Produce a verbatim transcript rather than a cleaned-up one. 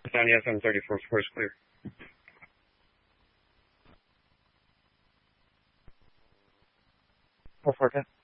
Donnie S M thirty-four, four is clear. four four ten.